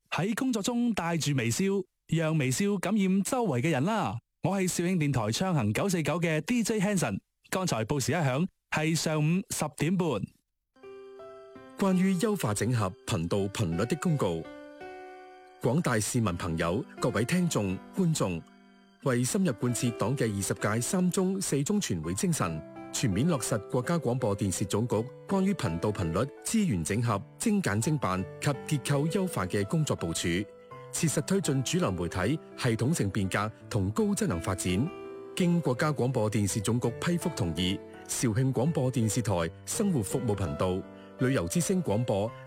喺工作中帶住微笑，讓微笑感染周圍嘅人啦。我係肇慶電台暢行949嘅 DJ Hanson。剛才報時一響，係上午10點半。 關於優化整合頻道頻率的公告，廣大市民朋友、各位聽眾、觀眾，為深入貫徹黨嘅20屆3中4中全會精神，全面落實國家廣播電視總局關於頻道頻率資源整合、精簡精辦及結構優化嘅工作部署，切實推進主流媒體系統性變革同高質能發展。經國家廣播電視總局批復同意，肇慶廣播電視台生活服務頻道、旅遊之聲廣播